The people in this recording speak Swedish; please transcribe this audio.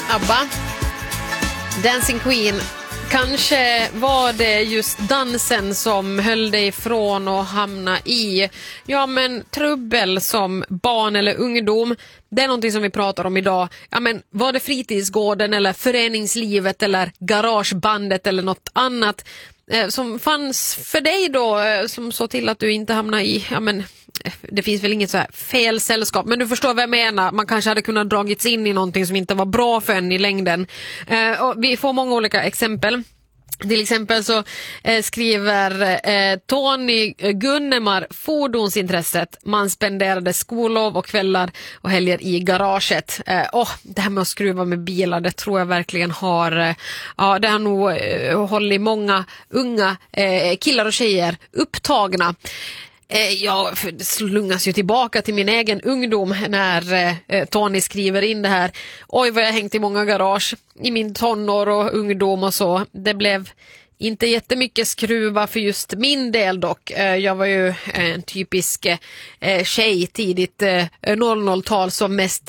ABBA, Dancing Queen. Kanske var det just dansen som höll dig från att hamna i trubbel som barn eller ungdom. Det är någonting som vi pratar om idag. Var det fritidsgården eller föreningslivet eller garagebandet eller något annat som fanns för dig då, som så till att du inte hamnade i, det finns väl inget så här fel sällskap, men du förstår vad jag menar. Man kanske hade kunnat dragits in i någonting som inte var bra för en i längden. Och vi får många olika exempel. Till exempel så skriver Tony Gunnemar fordonsintresset. Man spenderade skollov och kvällar och helger i garaget. Det här med att skruva med bilar, det tror jag verkligen har det har nog hållit många unga killar och tjejer upptagna. Jag slungas ju tillbaka till min egen ungdom när Tony skriver in det här. Oj, vad jag hängt i många garage i min tonår och ungdom och så. Det blev inte jättemycket skruva för just min del dock. Jag var ju en typisk tjej tidigt 00-tal som mest